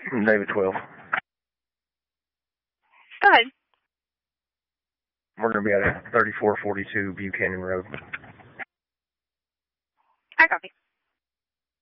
David 12. Go ahead. We're going to be at 3442 Buchanan Road. I copy.